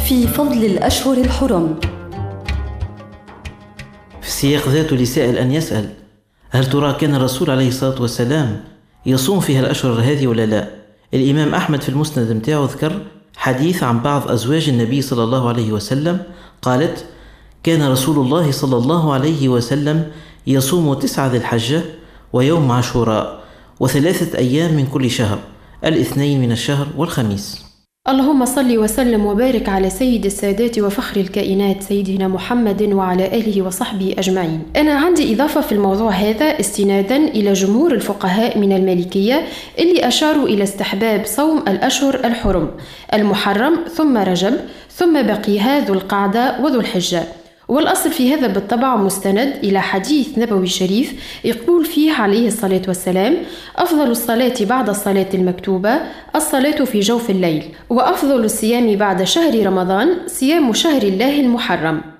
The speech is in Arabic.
في فضل الأشهر الحرم. في السياق ذاته لسائل أن يسأل: هل ترى كان الرسول عليه الصلاة والسلام يصوم فيها الأشهر هذه ولا لا؟ الإمام أحمد في المسند متاعه ذكر حديث عن بعض أزواج النبي صلى الله عليه وسلم، قالت: كان رسول الله صلى الله عليه وسلم يصوم 9 ذي الحجة ويوم عاشوراء و3 أيام من كل شهر، الاثنين من الشهر والخميس. اللهم صل وسلم وبارك على سيد السادات وفخر الكائنات سيدنا محمد وعلى آله وصحبه أجمعين. أنا عندي إضافة في الموضوع هذا استنادا إلى جمهور الفقهاء من المالكية اللي أشاروا إلى استحباب صوم الأشهر الحرم، المحرم ثم رجب ثم بقيها ذو القعدة وذو الحجة. والأصل في هذا بالطبع مستند إلى حديث نبوي شريف يقول فيه عليه الصلاة والسلام: أفضل الصلاة بعد الصلاة المكتوبة الصلاة في جوف الليل، وأفضل الصيام بعد شهر رمضان صيام شهر الله المحرم.